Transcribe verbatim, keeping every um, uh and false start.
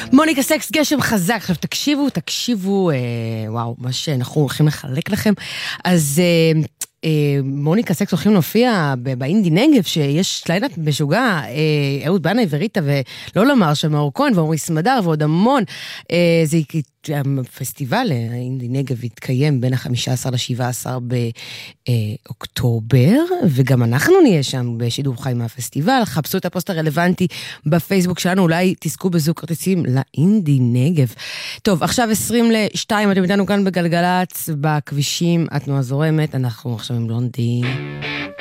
מוניקה סקס, גשם חזק. עכשיו תקשיבו, תקשיבו, אה, וואו, מה שאנחנו הולכים לחלק לכם. אז אה, אה, מוניקה סקס הולכים להופיע באינדי נגב, שיש ליינאפ משוגע, אה, אהוד בנאי וריטה, ולא לומר שמאור כהן, ואורי סמדר, ועוד המון. אה, זה הפסטיבל, האינדי נגב, התקיים בין ה-חמישה עשר לשבעה עשר באוקטובר, וגם אנחנו נהיה שם בשידור חי מהפסטיבל. חפשו את הפוסט הרלוונטי בפייסבוק שלנו, אולי תזכו בזוג כרטיסים לאינדי נגב. טוב, עכשיו עשרים לשתיים, אתם איתנו כאן בגלגלץ, בכבישים, התנועה זורמת, אנחנו עכשיו עם בלונדין.